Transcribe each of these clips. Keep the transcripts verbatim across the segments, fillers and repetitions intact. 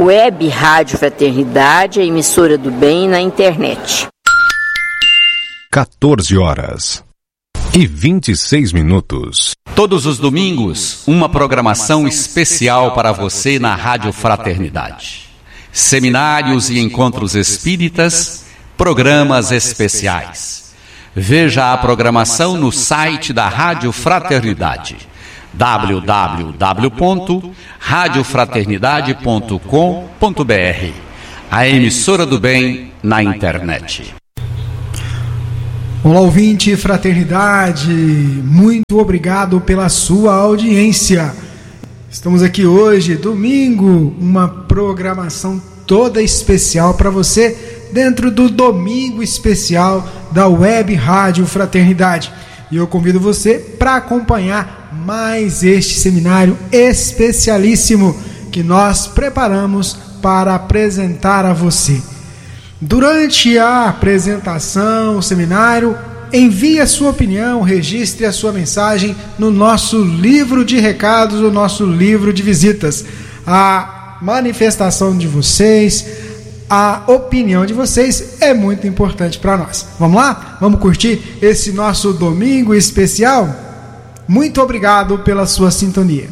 Web Rádio Fraternidade, a emissora do bem na internet. quatorze horas e vinte e seis minutos. Todos os domingos, uma programação especial para você na Rádio Fraternidade. Seminários e encontros espíritas, programas especiais. Veja a programação no site da Rádio Fraternidade, w w w ponto rádio fraternidade ponto com ponto b r, a emissora do bem na internet. Olá, ouvinte Fraternidade, muito obrigado pela sua audiência. Estamos aqui hoje, domingo, uma programação toda especial para você, dentro do Domingo Especial da Web Rádio Fraternidade. E eu convido você para acompanhar mais este seminário especialíssimo que nós preparamos para apresentar a você. Durante a apresentação, o seminário, envie a sua opinião, registre a sua mensagem no nosso livro de recados, o nosso livro de visitas. A manifestação de vocês, a opinião de vocês é muito importante para nós. Vamos lá? Vamos curtir esse nosso domingo especial? Muito obrigado pela sua sintonia.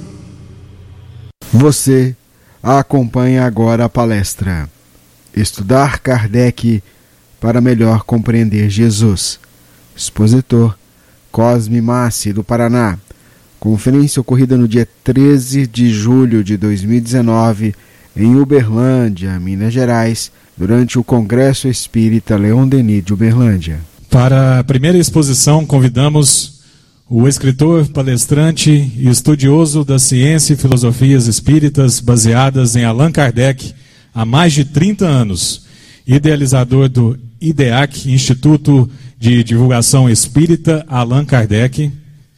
Você acompanha agora a palestra Estudar Kardec para melhor compreender Jesus. Expositor Cosme Massi, do Paraná. Conferência ocorrida no dia treze de julho de dois mil e dezenove em Uberlândia, Minas Gerais, durante o Congresso Espírita Leon Denis de Uberlândia. Para a primeira exposição, convidamos o escritor, palestrante e estudioso da ciência e filosofias espíritas baseadas em Allan Kardec há mais de trinta anos, idealizador do IDEAC, Instituto de Divulgação Espírita Allan Kardec,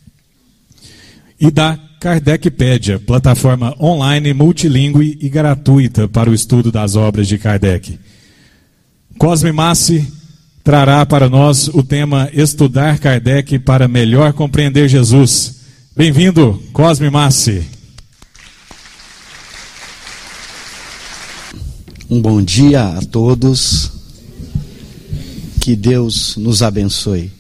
e da Kardecpédia, plataforma online multilingüe e gratuita para o estudo das obras de Kardec. Cosme Massi trará para nós o tema Estudar Kardec para melhor compreender Jesus. Bem-vindo, Cosme Massi. Um bom dia a todos, que Deus nos abençoe.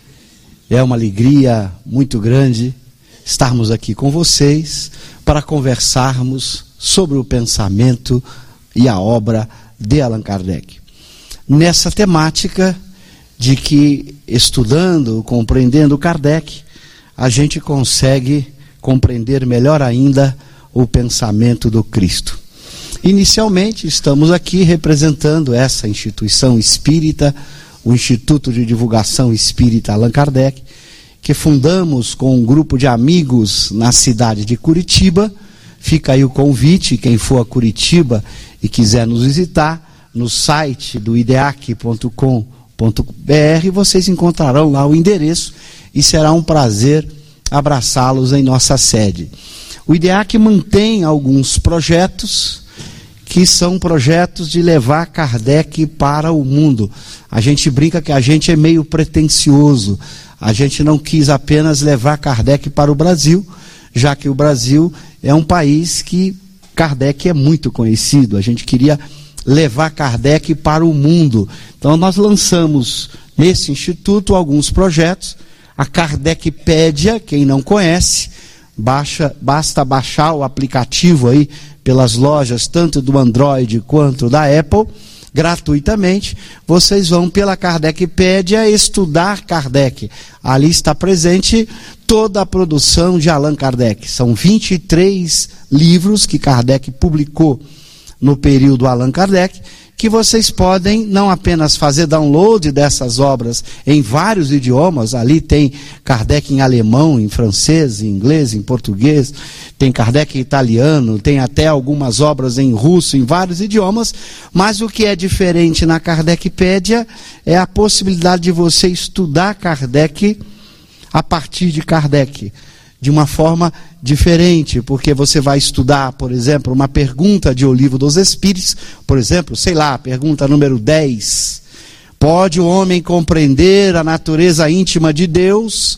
É uma alegria muito grande estarmos aqui com vocês para conversarmos sobre o pensamento e a obra de Allan Kardec. Nessa temática de que, estudando, compreendendo Kardec, a gente consegue compreender melhor ainda o pensamento do Cristo. Inicialmente, estamos aqui representando essa instituição espírita, o Instituto de Divulgação Espírita Allan Kardec, que fundamos com um grupo de amigos na cidade de Curitiba. Fica aí o convite, quem for a Curitiba e quiser nos visitar, no site do ideac ponto com ponto b r, vocês encontrarão lá o endereço e será um prazer abraçá-los em nossa sede. O IDEAC mantém alguns projetos que são projetos de levar Kardec para o mundo. A gente brinca que a gente é meio pretensioso. A gente não quis apenas levar Kardec para o Brasil, já que o Brasil é um país que Kardec é muito conhecido. A gente queria levar Kardec para o mundo. Então nós lançamos nesse instituto alguns projetos. A Kardecpédia, quem não conhece, baixa, basta baixar o aplicativo aí pelas lojas, tanto do Android quanto da Apple, gratuitamente. Vocês vão pela Kardecpédia estudar Kardec. Ali está presente toda a produção de Allan Kardec. São vinte e três livros que Kardec publicou no período Allan Kardec, que vocês podem não apenas fazer download dessas obras em vários idiomas. Ali tem Kardec em alemão, em francês, em inglês, em português, tem Kardec em italiano, tem até algumas obras em russo, em vários idiomas. Mas o que é diferente na Kardecpédia é a possibilidade de você estudar Kardec a partir de Kardec, de uma forma diferente, porque você vai estudar, por exemplo, uma pergunta de O Livro dos Espíritos, por exemplo, sei lá, pergunta número dez. Pode o homem compreender a natureza íntima de Deus?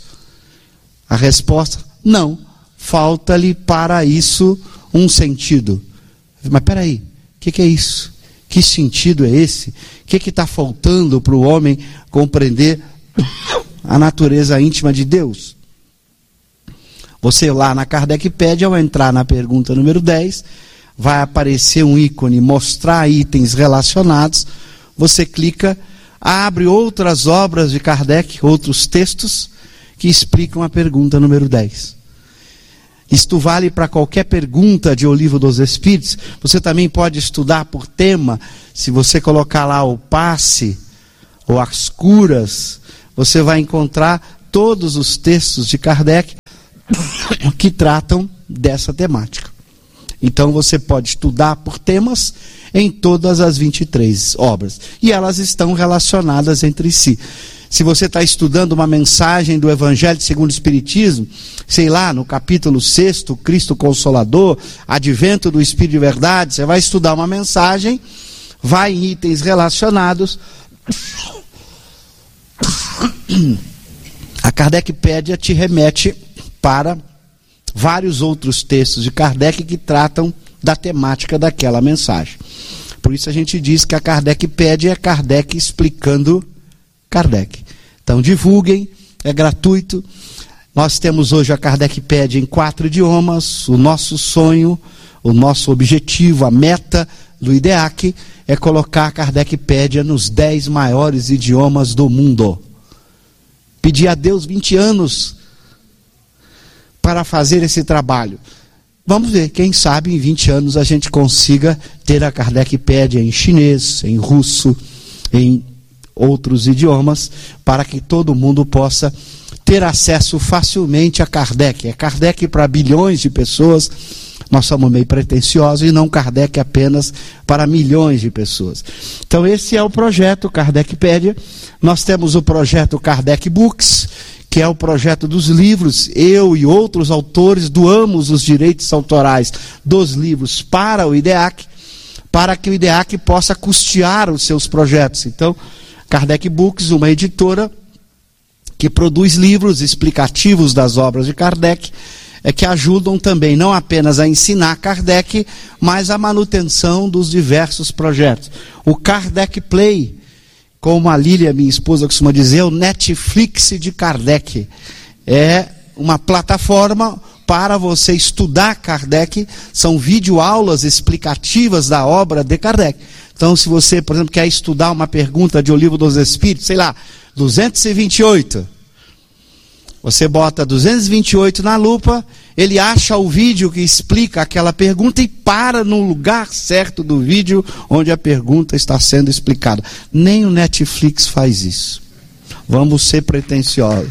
A resposta, não. Falta-lhe para isso um sentido. Mas peraí, o que, que é isso? Que sentido é esse? O que está faltando para o homem compreender a natureza íntima de Deus? Você lá na Kardecpédia, ao entrar na pergunta número dez, vai aparecer um ícone, mostrar itens relacionados. Você clica, abre outras obras de Kardec, outros textos, que explicam a pergunta número dez. Isto vale para qualquer pergunta de O Livro dos Espíritos. Você também pode estudar por tema. Se você colocar lá o passe, ou as curas, você vai encontrar todos os textos de Kardec que tratam dessa temática. Então você pode estudar por temas em todas as vinte e três obras. E elas estão relacionadas entre si. Se você está estudando uma mensagem do Evangelho segundo o Espiritismo, sei lá, no capítulo seis, Cristo Consolador, Advento do Espírito de Verdade, você vai estudar uma mensagem, vai em itens relacionados. A Kardecpédia te remete para vários outros textos de Kardec que tratam da temática daquela mensagem. Por isso a gente diz que a Kardecpédia é Kardec explicando Kardec. Então divulguem, é gratuito. Nós temos hoje a Kardecpédia em quatro idiomas. O nosso sonho, o nosso objetivo, a meta do IDEAC é colocar a Kardecpédia nos dez maiores idiomas do mundo. Pedi a Deus vinte anos para fazer esse trabalho. Vamos ver, quem sabe em vinte anos a gente consiga ter a Kardecpédia em chinês, em russo, em outros idiomas, para que todo mundo possa ter acesso facilmente a Kardec. É Kardec para bilhões de pessoas. Nós somos meio pretensiosos, e não Kardec apenas para milhões de pessoas. Então esse é o projeto Kardecpédia. Nós temos o projeto Kardec Books, que é o projeto dos livros. Eu e outros autores doamos os direitos autorais dos livros para o IDEAC, para que o IDEAC possa custear os seus projetos. Então, Kardec Books, uma editora que produz livros explicativos das obras de Kardec, é que ajudam também não apenas a ensinar Kardec, mas a manutenção dos diversos projetos. O Kardec Play, como a Lília, minha esposa, costuma dizer, o Netflix de Kardec. É uma plataforma para você estudar Kardec, são videoaulas explicativas da obra de Kardec. Então, se você, por exemplo, quer estudar uma pergunta de O Livro dos Espíritos, sei lá, duzentos e vinte e oito, você bota duzentos e vinte e oito na lupa, ele acha o vídeo que explica aquela pergunta e para no lugar certo do vídeo onde a pergunta está sendo explicada. Nem o Netflix faz isso. Vamos ser pretensiosos.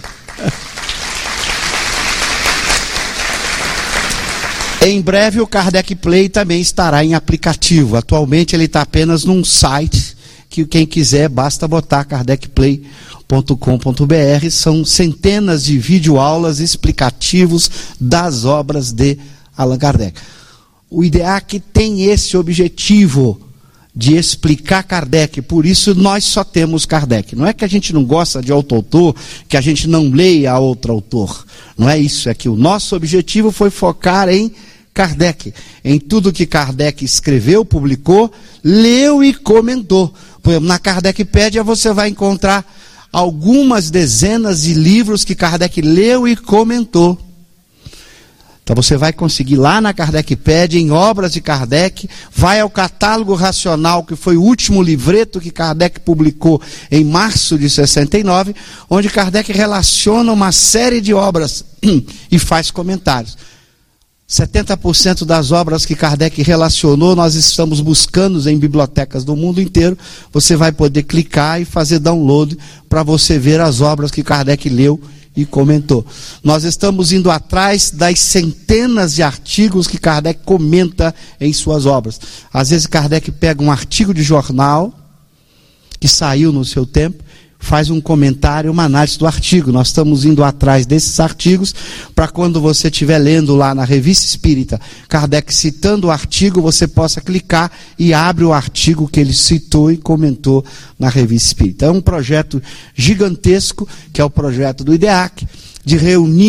Em breve o Kardec Play também estará em aplicativo. Atualmente ele está apenas num site que quem quiser basta botar kardec play ponto com ponto b r. São centenas de videoaulas explicativos das obras de Allan Kardec. O IDEAC tem esse objetivo de explicar Kardec, por isso nós só temos Kardec. Não é que a gente não gosta de outro autor, que a gente não leia outro autor. Não é isso, é que o nosso objetivo foi focar em Kardec, em tudo que Kardec escreveu, publicou, leu e comentou. Por exemplo, na Kardecpédia você vai encontrar algumas dezenas de livros que Kardec leu e comentou. Então você vai conseguir lá na Kardecpédia, em obras de Kardec, vai ao catálogo racional, que foi o último livreto que Kardec publicou em março de sessenta e nove, onde Kardec relaciona uma série de obras e faz comentários. setenta por cento das obras que Kardec relacionou, nós estamos buscando em bibliotecas do mundo inteiro. Você vai poder clicar e fazer download para você ver as obras que Kardec leu e comentou. Nós estamos indo atrás das centenas de artigos que Kardec comenta em suas obras. Às vezes Kardec pega um artigo de jornal que saiu no seu tempo, faz um comentário, uma análise do artigo. Nós estamos indo atrás desses artigos para quando você estiver lendo lá na Revista Espírita, Kardec citando o artigo, você possa clicar e abre o artigo que ele citou e comentou na Revista Espírita. É um projeto gigantesco, que é o projeto do IDEAC, de reunir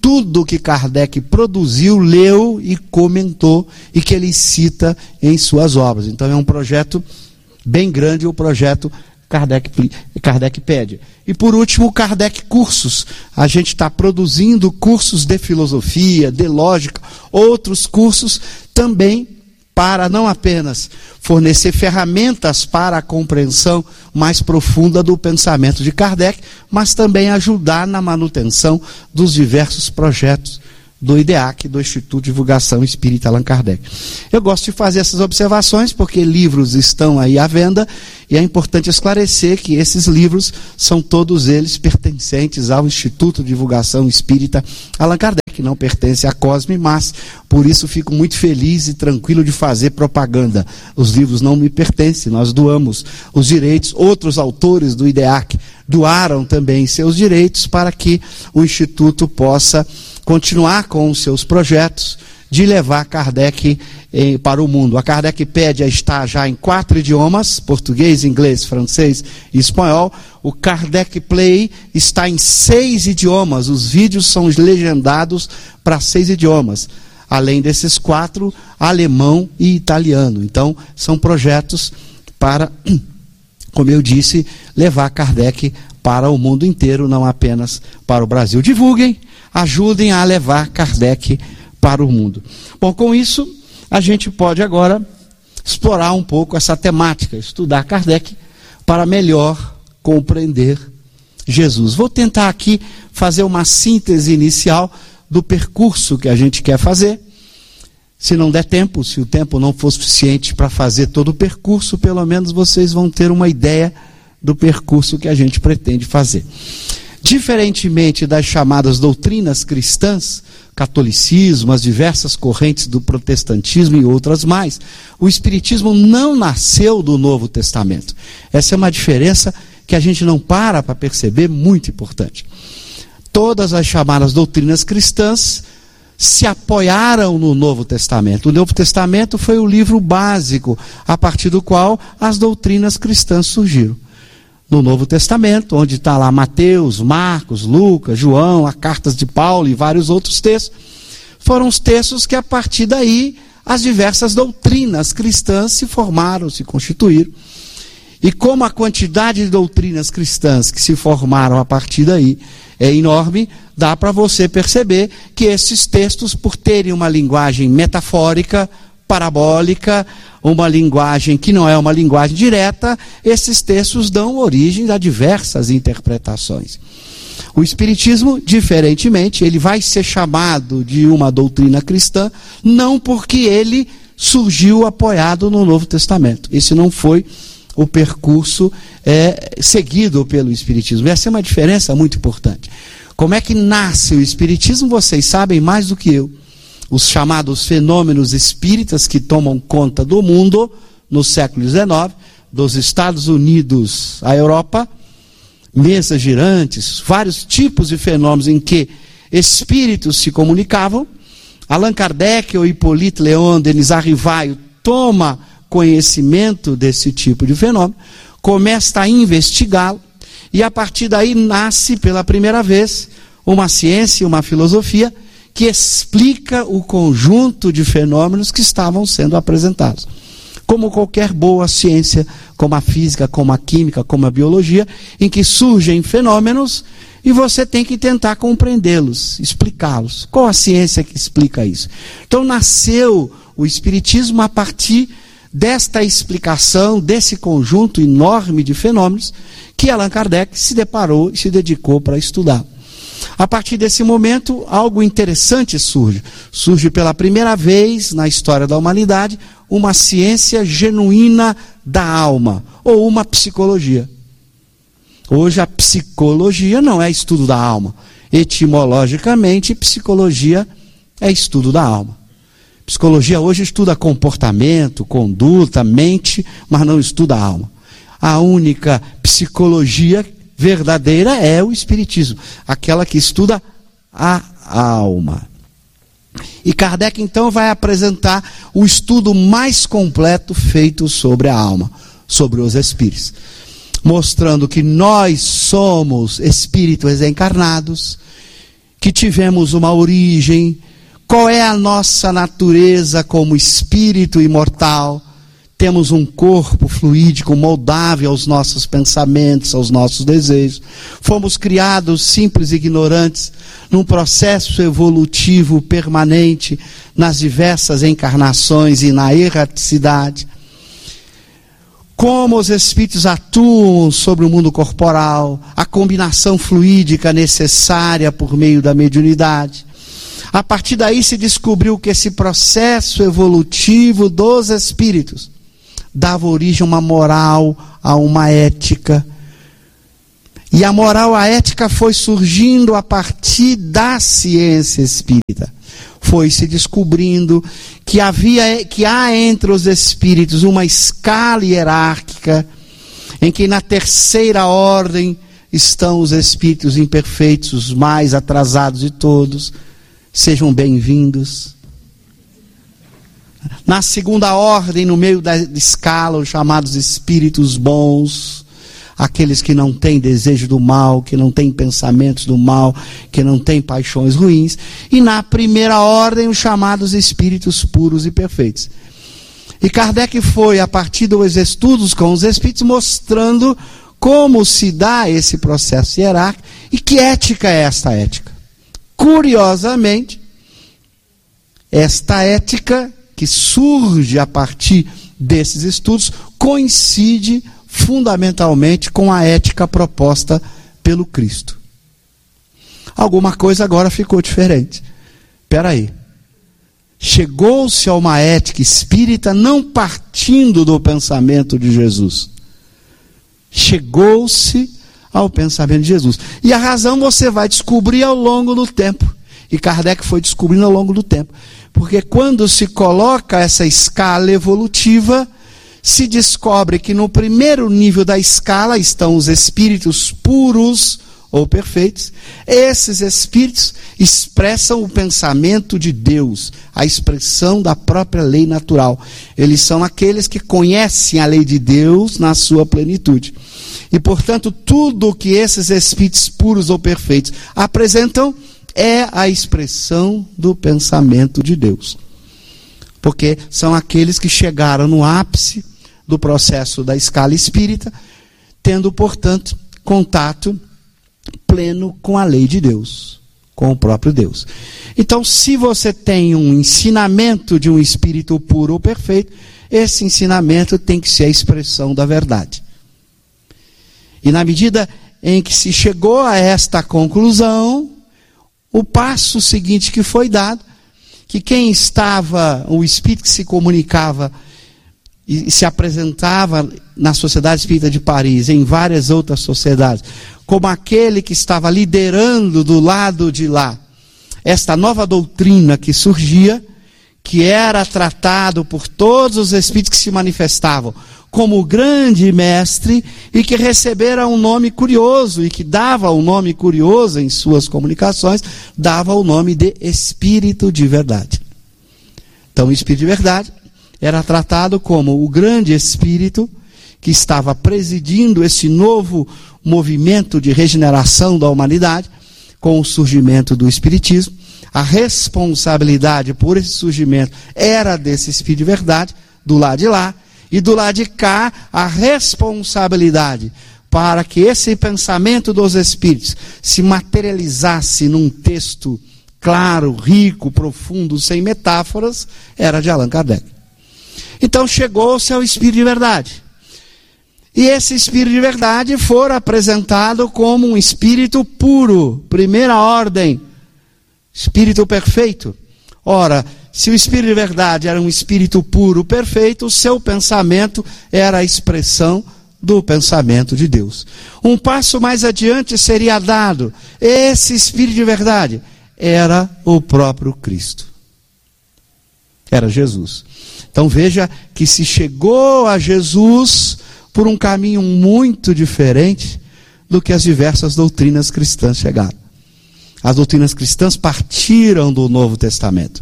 tudo que Kardec produziu, leu e comentou e que ele cita em suas obras. Então é um projeto bem grande, o projeto Kardec, Kardecpédia. E por último, Kardec Cursos. A gente está produzindo cursos de filosofia, de lógica, outros cursos também para não apenas fornecer ferramentas para a compreensão mais profunda do pensamento de Kardec, mas também ajudar na manutenção dos diversos projetos do I D E A C, do Instituto de Divulgação Espírita Allan Kardec. Eu gosto de fazer essas observações porque livros estão aí à venda e é importante esclarecer que esses livros são todos eles pertencentes ao Instituto de Divulgação Espírita Allan Kardec, que não pertence à Cosme Mas, por isso fico muito feliz e tranquilo de fazer propaganda. Os livros não me pertencem, nós doamos os direitos, outros autores do I D E A C doaram também seus direitos para que o Instituto possa continuar com os seus projetos de levar Kardec eh, para o mundo. A Kardecpédia está já em quatro idiomas, português, inglês, francês e espanhol. O Kardec Play está em seis idiomas, os vídeos são legendados para seis idiomas. Além desses quatro, alemão e italiano. Então, são projetos para, como eu disse, levar Kardec para o mundo inteiro, não apenas para o Brasil. Divulguem, ajudem a levar Kardec para o mundo. Bom, com isso, a gente pode agora explorar um pouco essa temática, estudar Kardec para melhor compreender Jesus. Vou tentar aqui fazer uma síntese inicial do percurso que a gente quer fazer. Se não der tempo, se o tempo não for suficiente para fazer todo o percurso, pelo menos vocês vão ter uma ideia do percurso que a gente pretende fazer. Diferentemente das chamadas doutrinas cristãs, catolicismo, as diversas correntes do protestantismo e outras mais, o Espiritismo não nasceu do Novo Testamento. Essa é uma diferença que a gente não para para perceber, muito importante. Todas as chamadas doutrinas cristãs se apoiaram no Novo Testamento. O Novo Testamento foi o livro básico a partir do qual as doutrinas cristãs surgiram. No Novo Testamento, onde está lá Mateus, Marcos, Lucas, João, as cartas de Paulo e vários outros textos, foram os textos que a partir daí as diversas doutrinas cristãs se formaram, se constituíram. E como a quantidade de doutrinas cristãs que se formaram a partir daí é enorme, dá para você perceber que esses textos, por terem uma linguagem metafórica, parabólica, uma linguagem que não é uma linguagem direta, esses textos dão origem a diversas interpretações. O Espiritismo, diferentemente, ele vai ser chamado de uma doutrina cristã, não porque ele surgiu apoiado no Novo Testamento. Esse não foi o percurso é, seguido pelo Espiritismo. Essa é uma diferença muito importante. Como é que nasce o Espiritismo? Vocês sabem mais do que eu. Os chamados fenômenos espíritas que tomam conta do mundo no século dezenove, dos Estados Unidos à Europa, mesas girantes, vários tipos de fenômenos em que espíritos se comunicavam. Allan Kardec ou Hippolyte Léon Denis Arrivaio toma conhecimento desse tipo de fenômeno, começa a investigá-lo, e a partir daí nasce pela primeira vez uma ciência, uma filosofia que explica o conjunto de fenômenos que estavam sendo apresentados. Como qualquer boa ciência, como a física, como a química, como a biologia, em que surgem fenômenos e você tem que tentar compreendê-los, explicá-los. Qual a ciência que explica isso? Então nasceu o Espiritismo a partir desta explicação, desse conjunto enorme de fenômenos que Allan Kardec se deparou e se dedicou para estudar. A partir desse momento, algo interessante surge. Surge pela primeira vez na história da humanidade uma ciência genuína da alma, ou uma psicologia. Hoje a psicologia não é estudo da alma. Etimologicamente, psicologia é estudo da alma. Psicologia hoje estuda comportamento, conduta, mente, mas não estuda a alma. A única psicologia verdadeira é o Espiritismo, aquela que estuda a alma. E Kardec então vai apresentar o estudo mais completo feito sobre a alma, sobre os espíritos, mostrando que nós somos espíritos encarnados que tivemos uma origem, qual é a nossa natureza como espírito imortal. Temos um corpo fluídico, moldável aos nossos pensamentos, aos nossos desejos. Fomos criados simples e ignorantes, num processo evolutivo permanente, nas diversas encarnações e na erraticidade. Como os espíritos atuam sobre o mundo corporal, a combinação fluídica necessária por meio da mediunidade. A partir daí se descobriu que esse processo evolutivo dos espíritos dava origem a uma moral, a uma ética. E a moral, a ética foi surgindo a partir da ciência espírita. Foi se descobrindo que havia, que há entre os espíritos uma escala hierárquica, em que na terceira ordem estão os espíritos imperfeitos, os mais atrasados de todos. Sejam bem-vindos. Na segunda ordem, no meio da escala, os chamados espíritos bons, aqueles que não têm desejo do mal, que não têm pensamentos do mal, que não têm paixões ruins. E na primeira ordem, os chamados espíritos puros e perfeitos. E Kardec foi, a partir dos estudos com os espíritos, mostrando como se dá esse processo hierárquico e que ética é esta ética. Curiosamente, esta ética que surge a partir desses estudos coincide fundamentalmente com a ética proposta pelo Cristo. Alguma coisa agora ficou diferente. Espera aí. Chegou-se a uma ética espírita não partindo do pensamento de Jesus. Chegou-se ao pensamento de Jesus. E a razão você vai descobrir ao longo do tempo. E Kardec foi descobrindo ao longo do tempo. Porque quando se coloca essa escala evolutiva, se descobre que no primeiro nível da escala estão os espíritos puros ou perfeitos. Esses espíritos expressam o pensamento de Deus, a expressão da própria lei natural. Eles são aqueles que conhecem a lei de Deus na sua plenitude. E, portanto, tudo o que esses espíritos puros ou perfeitos apresentam é a expressão do pensamento de Deus. Porque são aqueles que chegaram no ápice do processo da escala espírita, tendo, portanto, contato pleno com a lei de Deus, com o próprio Deus. Então, se você tem um ensinamento de um espírito puro ou perfeito, esse ensinamento tem que ser a expressão da verdade. E na medida em que se chegou a esta conclusão, o passo seguinte que foi dado, que quem estava, o espírito que se comunicava e se apresentava na Sociedade Espírita de Paris, em várias outras sociedades, como aquele que estava liderando do lado de lá esta nova doutrina que surgia, que era tratado por todos os espíritos que se manifestavam como o grande mestre e que recebera um nome curioso e que dava um nome curioso em suas comunicações, dava o nome de Espírito de Verdade. Então o Espírito de Verdade era tratado como o grande Espírito que estava presidindo esse novo movimento de regeneração da humanidade com o surgimento do Espiritismo. A responsabilidade por esse surgimento era desse Espírito de Verdade, do lado de lá, e do lado de cá, a responsabilidade para que esse pensamento dos Espíritos se materializasse num texto claro, rico, profundo, sem metáforas, era de Allan Kardec. Então chegou-se ao Espírito de Verdade. E esse Espírito de Verdade foi apresentado como um Espírito puro, primeira ordem, Espírito perfeito. Ora, se o Espírito de Verdade era um Espírito puro, perfeito, o seu pensamento era a expressão do pensamento de Deus. Um passo mais adiante seria dado. Esse Espírito de Verdade era o próprio Cristo. Era Jesus. Então veja que se chegou a Jesus por um caminho muito diferente do que as diversas doutrinas cristãs chegaram. As doutrinas cristãs partiram do Novo Testamento.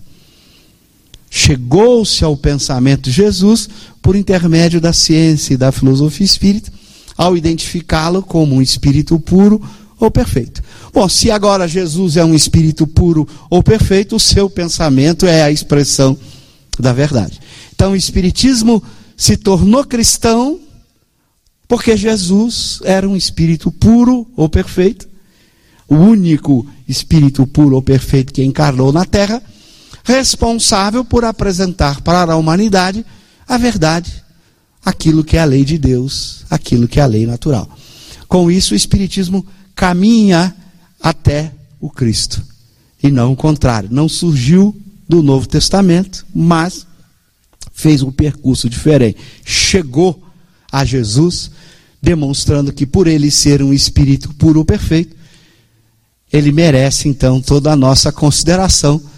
Chegou-se ao pensamento de Jesus por intermédio da ciência e da filosofia espírita, ao identificá-lo como um espírito puro ou perfeito. Bom, se agora Jesus é um espírito puro ou perfeito, o seu pensamento é a expressão da verdade. Então o espiritismo se tornou cristão porque Jesus era um espírito puro ou perfeito, o único espírito puro ou perfeito que encarnou na terra, responsável por apresentar para a humanidade a verdade, aquilo que é a lei de Deus, aquilo que é a lei natural. Com isso o espiritismo caminha até o Cristo, e não o contrário. Não surgiu do Novo Testamento, mas fez um percurso diferente. Chegou a Jesus, demonstrando que por ele ser um espírito puro ou perfeito, ele merece então toda a nossa consideração,